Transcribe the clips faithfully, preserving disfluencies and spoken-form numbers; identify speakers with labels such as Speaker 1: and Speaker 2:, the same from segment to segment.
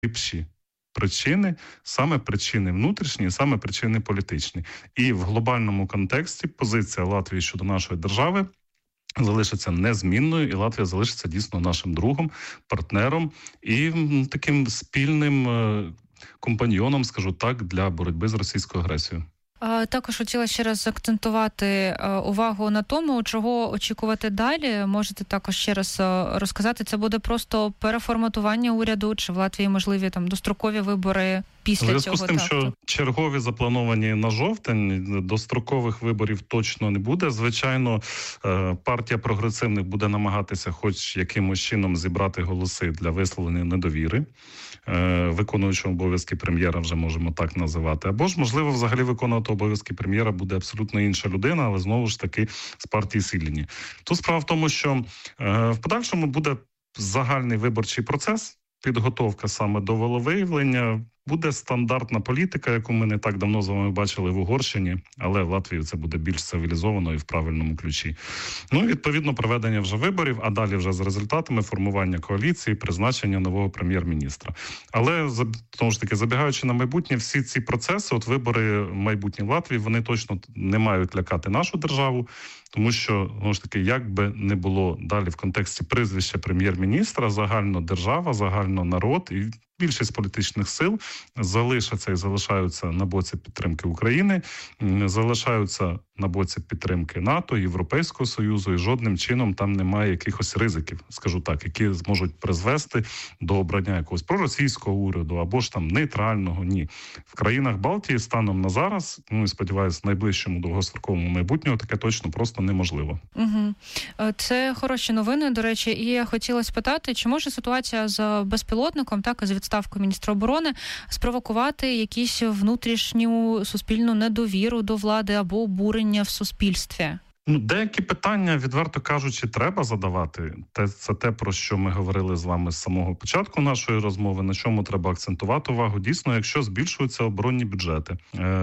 Speaker 1: глибші причини, саме причини внутрішні, саме причини політичні. І в глобальному контексті позиція Латвії щодо нашої держави залишиться незмінною, і Латвія залишиться дійсно нашим другом, партнером і таким спільним компаньйоном, скажу так, для боротьби з російською агресією.
Speaker 2: Також хотіла ще раз акцентувати увагу на тому, чого очікувати далі. Можете також ще раз розказати, це буде просто переформатування уряду, чи в Латвії можливі там дострокові вибори після цього? В зв'язку
Speaker 1: з тим, що чергові заплановані на жовтень, дострокових виборів точно не буде. Звичайно, партія прогресивних буде намагатися хоч якимось чином зібрати голоси для висловлення недовіри. Виконуючого обов'язки прем'єра вже можемо так називати. Або ж, можливо, взагалі виконувати обов'язки прем'єра буде абсолютно інша людина, але знову ж таки з партії Сіліні. Тут справа в тому, що в подальшому буде загальний виборчий процес, підготовка саме до волевиявлення. Буде стандартна політика, яку ми не так давно з вами бачили в Угорщині, але в Латвії це буде більш цивілізовано і в правильному ключі. Ну, відповідно, проведення вже виборів, а далі вже з результатами формування коаліції, призначення нового прем'єр-міністра. Але, знову ж таки, забігаючи на майбутнє, всі ці процеси, от вибори майбутні в Латвії, вони точно не мають лякати нашу державу, тому що, знову ж таки, як би не було далі в контексті прізвища прем'єр-міністра, загально держава, загально народ і більшість політичних сил залишаться і залишаються на боці підтримки України, залишаються на боці підтримки НАТО, Європейського Союзу, і жодним чином там немає якихось ризиків, скажу так, які зможуть призвести до обрання якогось проросійського уряду або ж там нейтрального. Ні. В країнах Балтії станом на зараз, ну і сподіваюся, в найближчому довгостроковому майбутньому таке точно просто неможливо.
Speaker 2: Угу. Це хороші новини, до речі, і я хотіла спитати, чи може ситуація з безпілотником, так, з відставкою міністра оборони, спровокувати якісь внутрішню суспільну недовіру до влади або обурення в суспільстві?
Speaker 1: Ну, деякі питання, відверто кажучи, треба задавати. Це те, про що ми говорили з вами з самого початку нашої розмови, на чому треба акцентувати увагу. Дійсно, якщо збільшуються оборонні бюджети.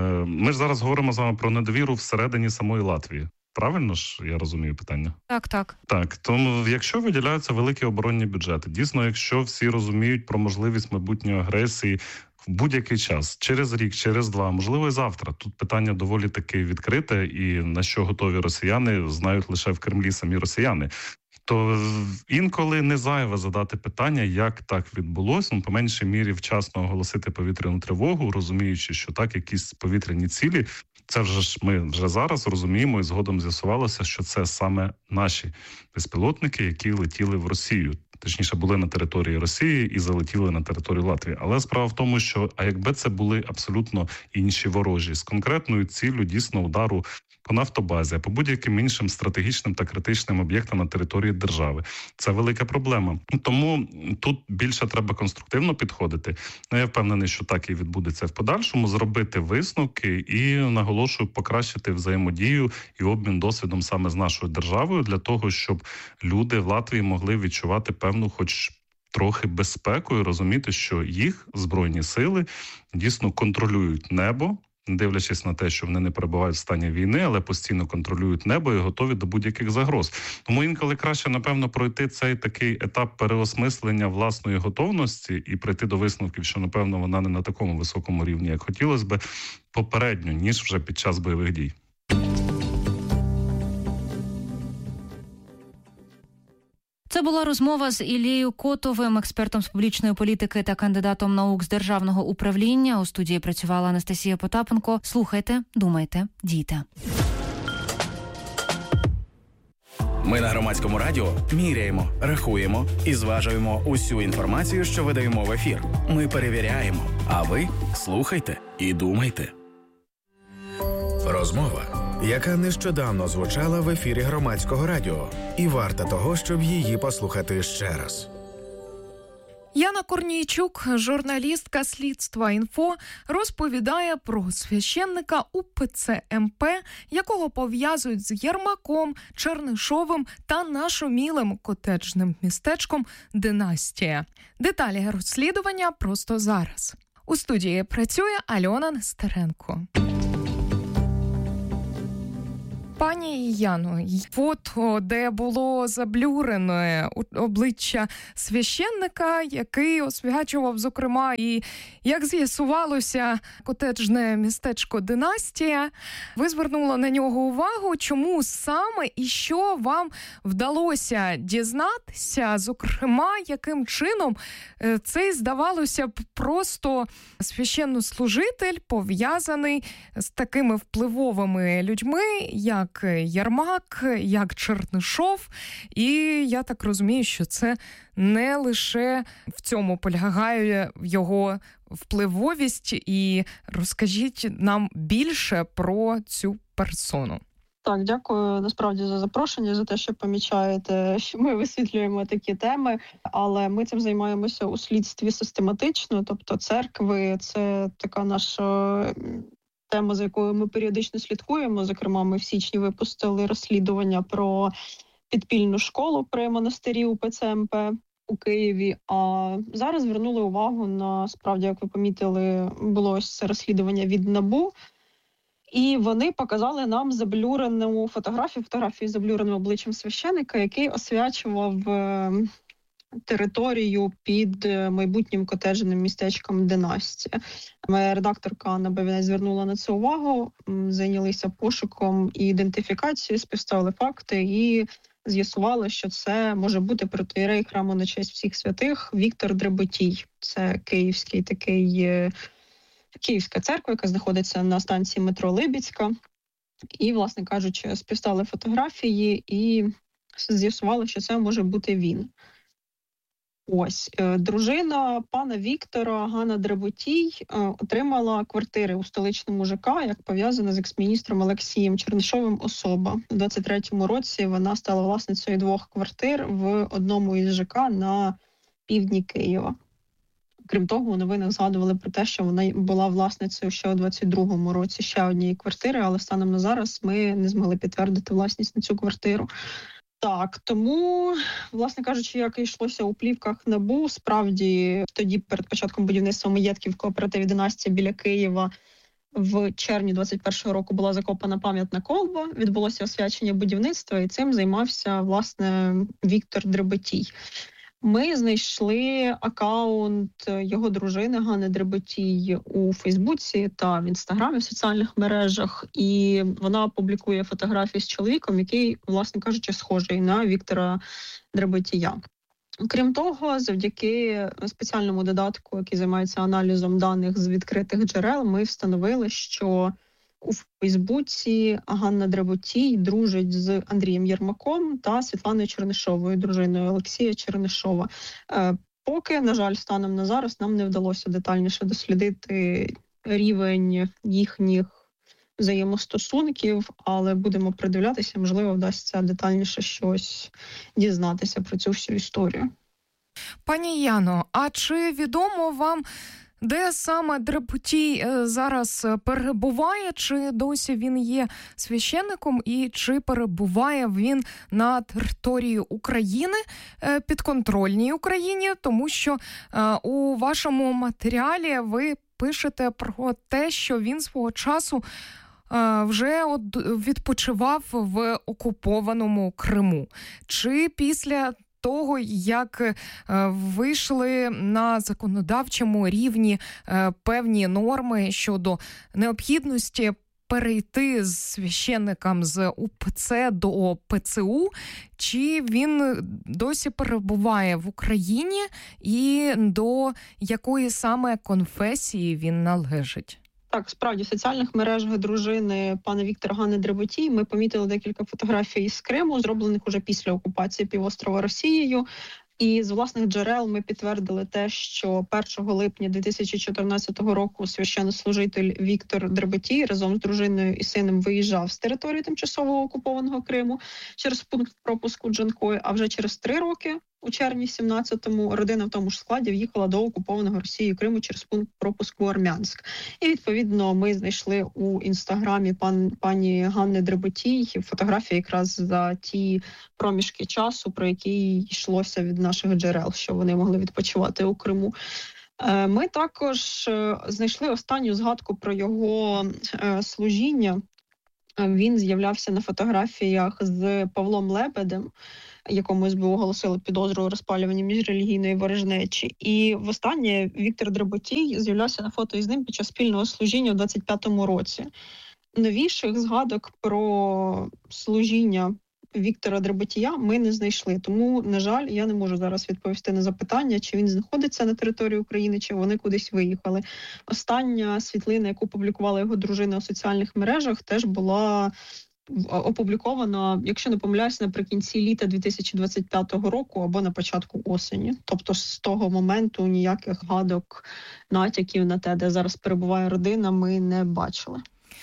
Speaker 1: Ми ж зараз говоримо з вами про недовіру всередині самої Латвії. Правильно ж я розумію питання?
Speaker 2: Так, так.
Speaker 1: Так, тому якщо виділяються великі оборонні бюджети, дійсно, якщо всі розуміють про можливість майбутньої агресії в будь-який час, через рік, через два, можливо і завтра, тут питання доволі таки відкрите, і на що готові росіяни, знають лише в Кремлі самі росіяни. То інколи не зайве задати питання, як так відбулося, ну, по меншій мірі вчасно оголосити повітряну тривогу, розуміючи, що так, якісь повітряні цілі, це вже ж ми вже зараз розуміємо і згодом з'ясувалося, що це саме наші безпілотники, які летіли в Росію. Точніше, були на території Росії і залетіли на територію Латвії. Але справа в тому, що а якби це були абсолютно інші ворожі, з конкретною ціллю дійсно удару по нафтобазі, а по будь-яким іншим стратегічним та критичним об'єктам на території держави. Це велика проблема. Тому тут більше треба конструктивно підходити. Я впевнений, що так і відбудеться в подальшому, зробити висновки і, наголошую, покращити взаємодію і обмін досвідом саме з нашою державою для того, щоб люди в Латвії могли відчувати певну хоч трохи безпеку і розуміти, що їх збройні сили дійсно контролюють небо, не дивлячись на те, що вони не перебувають в стані війни, але постійно контролюють небо і готові до будь-яких загроз. Тому інколи краще, напевно, пройти цей такий етап переосмислення власної готовності і прийти до висновків, що, напевно, вона не на такому високому рівні, як хотілося би, попередньо, ніж вже під час бойових дій.
Speaker 2: Це була розмова з Ілією Котовим, експертом з публічної політики та кандидатом наук з державного управління. У студії працювала Анастасія Потапенко. Слухайте, думайте, дійте.
Speaker 3: Ми на Громадському радіо міряємо, рахуємо і зважуємо усю інформацію, що видаємо в ефір. Ми перевіряємо, а ви слухайте і думайте.
Speaker 4: Розмова, яка нещодавно звучала в ефірі Громадського радіо, і варта того, щоб її послухати ще раз.
Speaker 5: Яна Корнійчук, журналістка Слідства Інфо, розповідає про священника УПЦ МП, якого пов'язують з Єрмаком, Чернишовим та нашумілим котеджним містечком «Династія». Деталі розслідування просто зараз. У студії працює Альона Нестеренко. Пані Яно, фото, де було заблюрене обличчя священника, який освячував, зокрема, і, як з'ясувалося, котеджне містечко «Династія». Ви звернули на нього увагу. Чому саме і що вам вдалося дізнатися, зокрема, яким чином цей, здавалося б, просто священнослужитель пов'язаний з такими впливовими людьми, як Єрмак, як Чернишов, і я так розумію, що це не лише в цьому полягає його впливовість, і розкажіть нам більше про цю персону.
Speaker 6: Так, дякую насправді за запрошення, за те, що помічаєте, що ми висвітлюємо такі теми, але ми цим займаємося у слідстві систематично, тобто церкви – це така наша тема, за якою ми періодично слідкуємо. Зокрема, ми в січні випустили розслідування про підпільну школу при монастирі УПЦ МП у Києві, а зараз звернули увагу на, справді, як ви помітили, було ось це розслідування від НАБУ, і вони показали нам заблюрену фотографію, фотографію з заблюреним обличчям священика, який освячував територію під майбутнім котеджним містечком «Династія». Моя редакторка Анна Бавінець звернула на це увагу, зайнялися пошуком і ідентифікацією, співставили факти і з'ясували, що це може бути протоієрей храму на честь всіх святих Віктор Дреботій. Це київський такий, київська церква, яка знаходиться на станції метро Либідська. І, власне кажучи, співставили фотографії і з'ясували, що це може бути він. Ось, дружина пана Віктора, Ганна Дреботій, отримала квартири у столичному ЖК, як пов'язана з екс-міністром Олексієм Чернишовим особа. У двадцять третьому році вона стала власницею двох квартир в одному із ЖК на півдні Києва. Крім того, у новинах згадували про те, що вона була власницею ще у двадцять другому році ще однієї квартири, але станом на зараз ми не змогли підтвердити власність на цю квартиру. Так, тому, власне кажучи, як і йшлося у плівках НАБУ, справді тоді перед початком будівництва маєтків в кооперативі «Династія» біля Києва в червні двадцять першого року була закопана пам'ятна колба, відбулося освячення будівництва, і цим займався, власне, Віктор Дреботій. Ми знайшли акаунт його дружини Ганни Дреботій у Фейсбуці та в Інстаграмі, в соціальних мережах, і вона публікує фотографії з чоловіком, який, власне кажучи, схожий на Віктора Дреботія. Крім того, завдяки спеціальному додатку, який займається аналізом даних з відкритих джерел, ми встановили, що у Фейсбуці Ганна Дреботій дружить з Андрієм Єрмаком та Світланою Чернишовою, дружиною Олексія Чернишова. Поки, на жаль, станом на зараз нам не вдалося детальніше дослідити рівень їхніх взаємостосунків, але будемо придивлятися, можливо, вдасться детальніше щось дізнатися про цю всю історію.
Speaker 5: Пані Яно, а чи відомо вам, де саме Дреботій зараз перебуває, чи досі він є священником, і чи перебуває він на території України, підконтрольній Україні? Тому що у вашому матеріалі ви пишете про те, що він свого часу вже відпочивав в окупованому Криму. Чи після того, як вийшли на законодавчому рівні певні норми щодо необхідності перейти з священникам з УПЦ до ПЦУ, чи він досі перебуває в Україні і до якої саме конфесії він належить?
Speaker 6: Так, справді, в соціальних мережах дружини пана Віктора Ганни Дреботій ми помітили декілька фотографій з Криму, зроблених уже після окупації півострова Росією. І з власних джерел ми підтвердили те, що першого липня дві тисячі чотирнадцятого року священнослужитель Віктор Дреботій разом з дружиною і сином виїжджав з території тимчасово окупованого Криму через пункт пропуску Джанкой, а вже через три роки, у червні сімнадцятому, родина в тому ж складі в'їхала до окупованого Росією Криму через пункт пропуску Армянськ. І, відповідно, ми знайшли у інстаграмі пан, пані Ганни Дреботій фотографії якраз за ті проміжки часу, про які йшлося від наших джерел, що вони могли відпочивати у Криму. Ми також знайшли останню згадку про його служіння Він з'являвся на фотографіях з Павлом Лебедем, якому ес бе у оголосили підозру у розпалюванні міжрелігійної ворожнечі. І востаннє Віктор Дреботій з'являвся на фото із ним під час спільного служіння у двадцять п'ятому році. Новіших згадок про служіння Віктора Дреботія ми не знайшли. Тому, на жаль, я не можу зараз відповісти на запитання, чи він знаходиться на території України, чи вони кудись виїхали. Остання світлина, яку публікувала його дружина у соціальних мережах, теж була опублікована, якщо не помиляюсь, наприкінці літа дві тисячі двадцять п'ятого року або на початку осені. Тобто з того моменту ніяких гадок, натяків на те, де зараз перебуває родина, ми не бачили.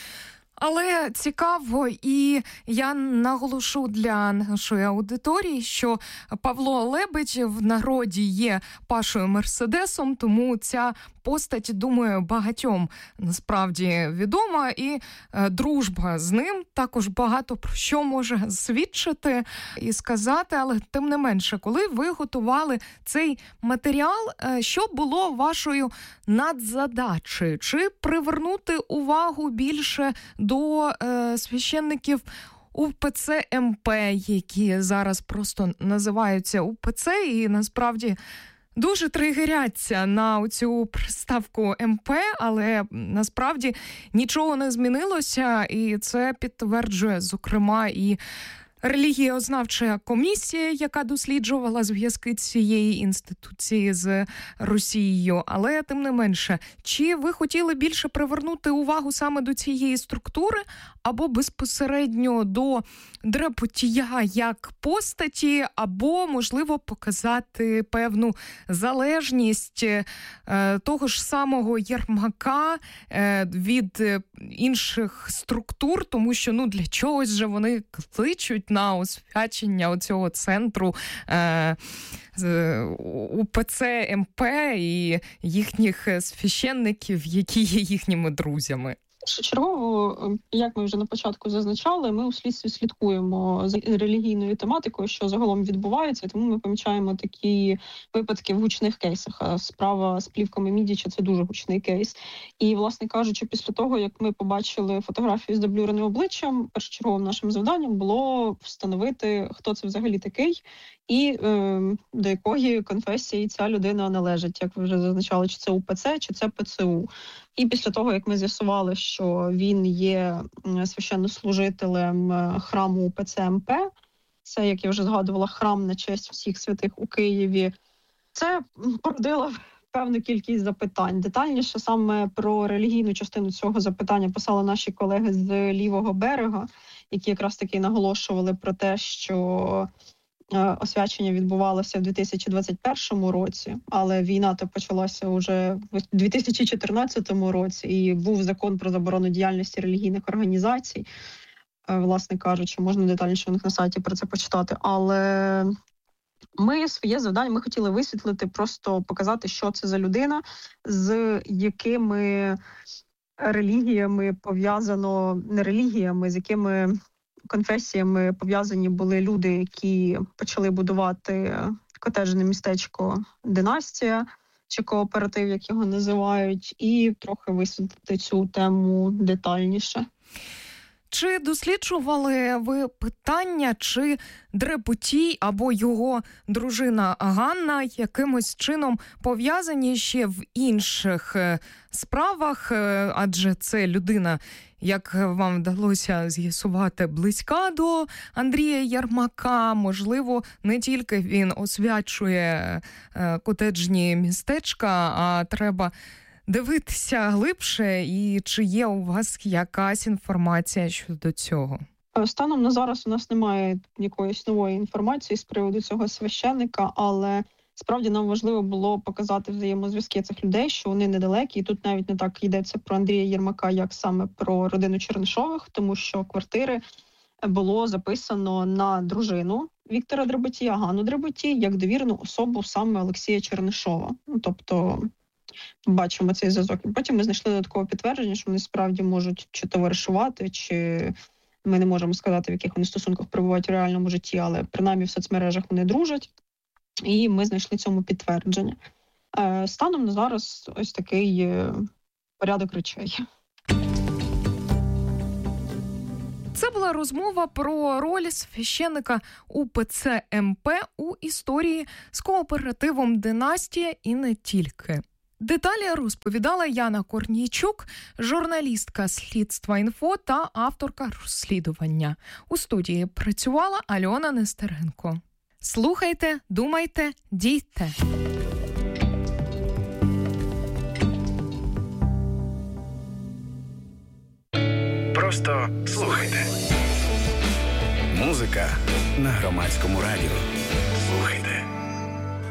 Speaker 5: Але цікаво, і я наголошу для нашої аудиторії, що Павло Лебедь в народі є Пашою Мерседесом, тому ця постать, думаю, багатьом насправді відома, і е, дружба з ним також багато про що може свідчити і сказати, але тим не менше, коли ви готували цей матеріал, е, що було вашою надзадачею? Чи привернути увагу більше до е, священників У Пе Це Ем Пе, які зараз просто називаються У Пе Це, і насправді дуже тригеряться на цю приставку Ем Пе, але насправді нічого не змінилося, і це підтверджує, зокрема, і релігієзнавча комісія, яка досліджувала зв'язки цієї інституції з Росією. Але, тим не менше, чи ви хотіли більше привернути увагу саме до цієї структури, або безпосередньо до Дреботія як постаті, або, можливо, показати певну залежність е, того ж самого Єрмака е, від інших структур, тому що, ну, для чогось же вони кличуть на освячення оцього центру е, У Пе Це Ем Пе і їхніх священників, які є їхніми друзями.
Speaker 6: Першочергово, як ми вже на початку зазначали, ми у слідстві слідкуємо за релігійною тематикою, що загалом відбувається, тому ми помічаємо такі випадки в гучних кейсах. А справа з плівками Мідіча – це дуже гучний кейс. І, власне кажучи, після того, як ми побачили фотографію з заблюреним обличчям, першочерговим нашим завданням було встановити, хто це взагалі такий і е, до якої конфесії ця людина належить, як ви вже зазначали, чи це У Пе Це, чи це Пе Це У. І після того, як ми з'ясували, що він є священнослужителем храму У Пе Це Ем Пе, це, як я вже згадувала, храм на честь всіх святих у Києві, це породило певну кількість запитань. Детальніше саме про релігійну частину цього запитання писали наші колеги з лівого берега, які якраз таки наголошували про те, що освячення відбувалося в дві тисячі двадцять першому році, але війна то почалася вже в дві тисячі чотирнадцятому році, і був закон про заборону діяльності релігійних організацій. Власне кажучи, можна детальніше у них на сайті про це почитати. Але ми своє завдання, ми хотіли висвітлити, просто показати, що це за людина, з якими релігіями пов'язано, не релігіями, з якими конфесіями пов'язані були люди, які почали будувати котеджне містечко «Династія», чи кооператив, як його називають, і трохи висвітлити цю тему детальніше.
Speaker 5: Чи досліджували ви питання, чи Дреботій або його дружина Ганна якимось чином пов'язані ще в інших справах, адже це людина, як вам вдалося з'ясувати, близька до Андрія Єрмака. Можливо, не тільки він освячує котеджні містечка, а треба дивитися глибше, і чи є у вас якась інформація щодо цього?
Speaker 6: Станом на зараз у нас немає якоїсь нової інформації з приводу цього священника, але справді нам важливо було показати взаємозв'язки цих людей, що вони недалекі, і тут навіть не так йдеться про Андрія Єрмака, як саме про родину Чернишових, тому що квартири було записано на дружину Віктора Дреботія, Ганну Дреботій, як довірену особу саме Олексія Чернишова. Ну, тобто бачимо цей зв'язок. І потім ми знайшли додаткове підтвердження, що вони справді можуть чи товаришувати, чи ми не можемо сказати, в яких вони стосунках перебувають в реальному житті, але принаймні в соцмережах вони дружать. І ми знайшли цьому підтвердження. Станом на зараз ось такий порядок речей.
Speaker 5: Це була розмова про роль священника УПЦ МП у історії з кооперативом «Династія» і не тільки. Деталі розповідала Яна Корнійчук, журналістка «Слідства.Інфо» та авторка розслідування. У студії працювала Альона Нестеренко. Слухайте, думайте, дійте.
Speaker 3: Просто слухайте. Музика на Громадському радіо. Слухайте.